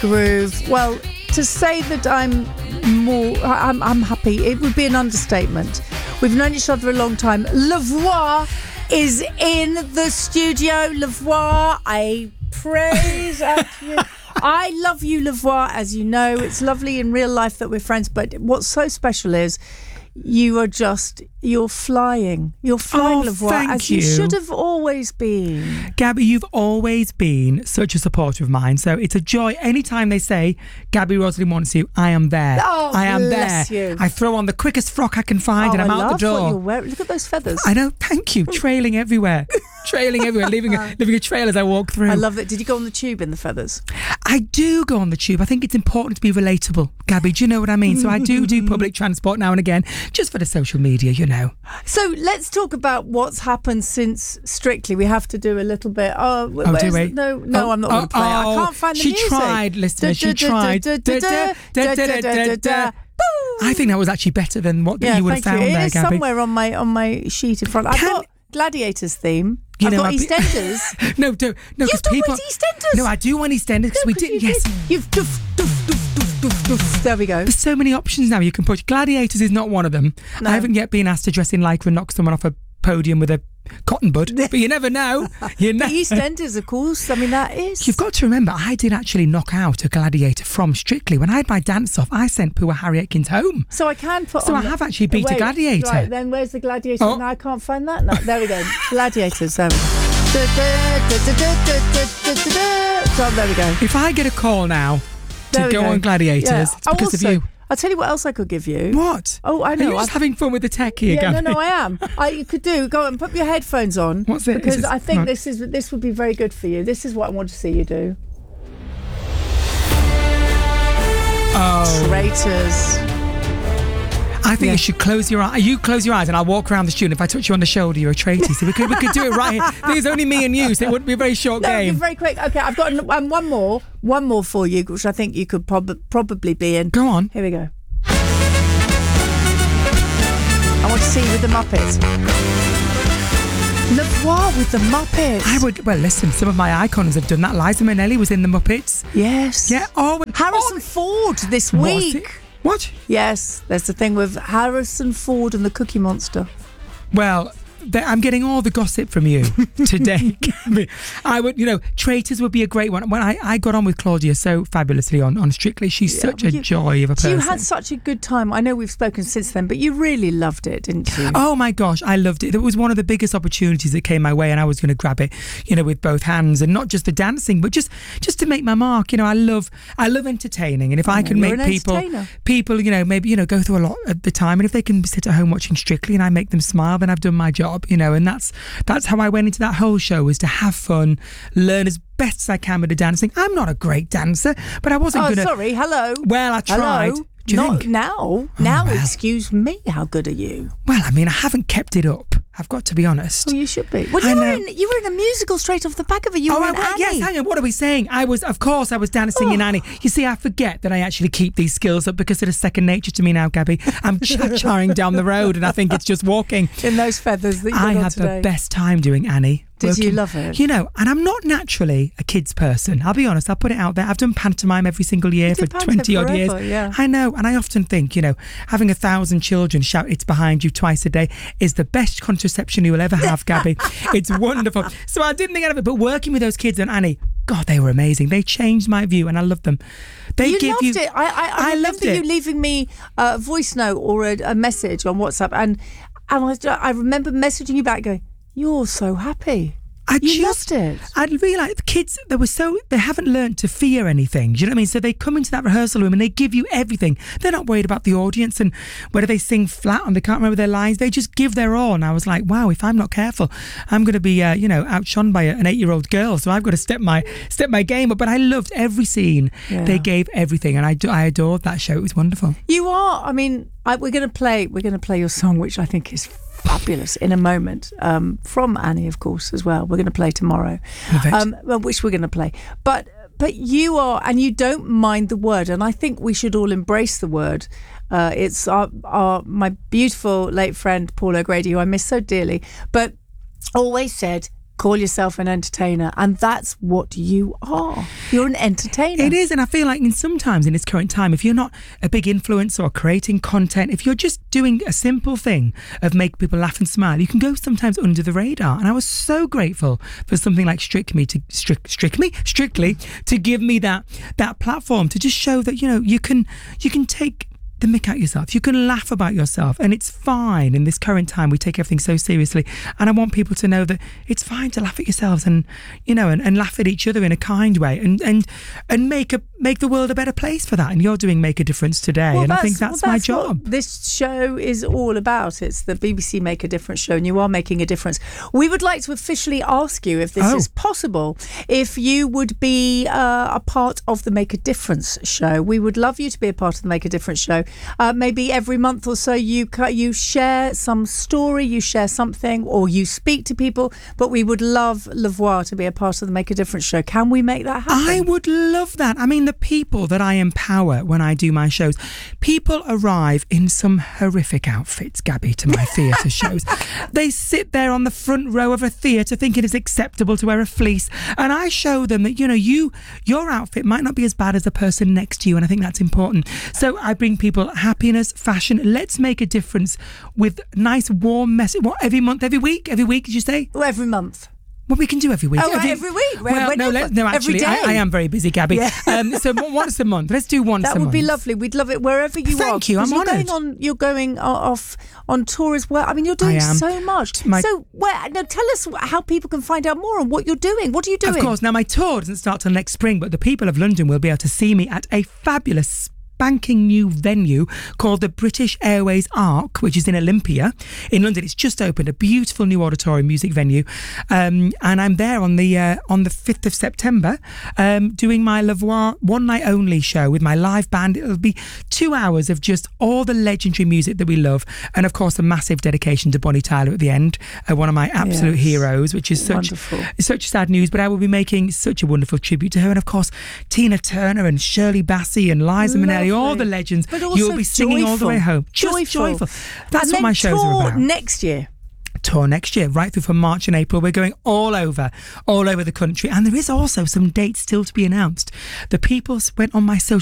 groove. Well, to say that I'm happy, it would be an understatement. We've known each other a long time. Lavoie is in the studio. Lavoie, I praise you. I love you, Lavoie, as you know. It's lovely in real life that we're friends, but what's so special is you're flying. You're flying, Lavoie, as you should have always been. Gabby, you've always been such a supporter of mine, so it's a joy. Anytime they say, Gabby Roslin wants you, I am there. Oh, I am bless there. you. I throw on the quickest frock I can find and I'm out the door. What you're wearing. Look at those feathers. I know, thank you. Trailing everywhere. Leaving a trail as I walk through. I love it. Did you go on the tube in the feathers? I do go on the tube. I think it's important to be relatable, Gabby. Do you know what I mean? So I do public transport now and again, just for the social media, you know. So let's talk about what's happened since Strictly. We have to do a little bit. Do we? No, I'm not going to play it. I can't find the music. She tried, listeners. She tried. I think that was actually better than what you would have found there, Gabby. It is somewhere on my sheet in front. I've got Gladiators theme. I've got EastEnders. No, because people. EastEnders. No, I do want EastEnders because we did. Yes, you've there we go. There's so many options now you can put. Gladiators is not one of them. No. I haven't yet been asked to dress in lycra and knock someone off a podium with a cotton bud, but you never know. The EastEnders, of course. I mean, that is. You've got to remember, I did actually knock out a gladiator from Strictly. When I had my dance off, I sent poor Harry Atkins home. So I can put. So I have actually beat a gladiator. Right, then where's the gladiator? Oh. Now I can't find that. No, there we go. Gladiators. So there we go. If I get a call now to go on Gladiators, it's because of you. I'll tell you what else I could give you. What? Oh, I know. Are you just having fun with the tech here, Gabby? No, I am. You could go and put your headphones on. What's it? Because I think this would be very good for you. This is what I want to see you do. Oh. Traitors. I think you should close your eyes. You close your eyes and I'll walk around the studio. If I touch you on the shoulder, you're a traitor. So we could do it right here. There's only me and you, so it wouldn't be a very short game. It'd be very quick. Okay, I've got one more for you, which I think you could probably be in. Go on. Here we go. I want to see you with the Muppets. Lavoie with the Muppets. Well, listen, some of my icons have done that. Liza Minnelli was in the Muppets. Yes. Yeah. Harrison Ford this week. What? Yes, there's the thing with Harrison Ford and the Cookie Monster. Well, I'm getting all the gossip from you today. Traitors would be a great one. When I got on with Claudia so fabulously on Strictly, she's such a joy of a person. You had such a good time. I know we've spoken since then, but you really loved it, didn't you? Oh my gosh, I loved it. It was one of the biggest opportunities that came my way, and I was going to grab it, with both hands, and not just the dancing, but just to make my mark. I love entertaining, and if I can make people, maybe go through a lot at the time, and if they can sit at home watching Strictly, and I make them smile, then I've done my job. And that's how I went into that whole show, was to have fun, learn as best as I can with the dancing. I'm not a great dancer, but I wasn't going to... sorry, hello. Well, I tried. Hello? Do you think? Now. Now, excuse me, how good are you? Well, I haven't kept it up. I've got to be honest. Well, you should be. Well, you were in a musical straight off the back of it. You were in Annie. Yes, hang on. What are we saying? I was dancing in Annie. You see, I forget that I actually keep these skills up because it is second nature to me now, Gabby. I'm charring down the road and I think it's just walking. In those feathers that you got today. I had the best time doing Annie. Did you love it? And I'm not naturally a kids person. I'll be honest, I'll put it out there. I've done pantomime every single year for 20 odd years. Yeah. I know, and I often think, having 1,000 children shout "It's behind you" twice a day is the best contraception you will ever have, Gabby. It's wonderful. So I didn't think out of it, but working with those kids and Annie, God, they were amazing. They changed my view, and I loved them. You loved it. I loved it. You leaving me a voice note or a message on WhatsApp, and I remember messaging you back going, "You're so happy." You loved it. I realised the kids, they haven't learned to fear anything. Do you know what I mean? So they come into that rehearsal room and they give you everything. They're not worried about the audience and whether they sing flat and they can't remember their lines. They just give their all. And I was like, wow, if I'm not careful, I'm going to be, outshone by an 8-year-old girl. So I've got to step my game up. But I loved every scene. Yeah. They gave everything, and I adored that show. It was wonderful. You are. We're going to play your song, which I think is fabulous, in a moment, from Annie, of course, as well. We're going to play tomorrow, which we're going to play. But you are, and you don't mind the word, and I think we should all embrace the word. It's my beautiful late friend Paul O'Grady, who I miss so dearly, but always said, call yourself an entertainer, and that's what you are. You're an entertainer. It is, and I feel like sometimes in this current time, if you're not a big influencer or creating content, if you're just doing a simple thing of make people laugh and smile, you can go sometimes under the radar. And I was so grateful for something like Strictly to give me that platform to just show that, you know, you can take the mick out yourself. You can laugh about yourself, and it's fine. In this current time, we take everything so seriously, and I want people to know that it's fine to laugh at yourselves, and you know, and laugh at each other in a kind way, and make the world a better place for that. And you're doing Make a Difference today, and I think that's my job. What this show is all about. It's the BBC Make a Difference show, and you are making a difference. We would like to officially ask you, if this is possible, if you would be a part of the Make a Difference show. We would love you to be a part of the Make a Difference show. Maybe every month or so you share some story, you share something, or you speak to people. But we would love Lavoie to be a part of the Make a Difference show. Can we make that happen? I would love that. I mean, the people that I empower when I do my shows, people arrive in some horrific outfits, Gabby, to my theatre shows. They sit there on the front row of a theatre thinking it's acceptable to wear a fleece, and I show them that, you know, your outfit might not be as bad as the person next to you, and I think that's important. So I bring people happiness, fashion. Let's make a difference with nice warm message. What, every month, every week, did you say? Well, every month. Well, we can do every week. Oh, every week? Well, no, actually, I am very busy, Gabby. Yeah. So once a month. Let's do once a month. That would be lovely. We'd love it wherever you are. Thank you. I'm honoured. You're going off on tour as well. I mean, you're doing so much. So now tell us how people can find out more on what you're doing. What are you doing? Of course. Now, my tour doesn't start till next spring, but the people of London will be able to see me at a fabulous spanking new venue called the British Airways Arc, which is in Olympia in London. It's just opened, a beautiful new auditorium music venue, and I'm there on the 5th of September doing my Lavoie one night only show with my live band. It'll be 2 hours of just all the legendary music that we love, and of course a massive dedication to Bonnie Tyler at the end, one of my absolute heroes, which is such sad news, but I will be making such a wonderful tribute to her. And of course Tina Turner and Shirley Bassey and Liza Minnelli, all the legends. But also you'll be singing all the way home. Just joyful. That's what my shows are about. Tour next year, right through from March and April. We're going all over the country, and there is also some dates still to be announced. The people went on my social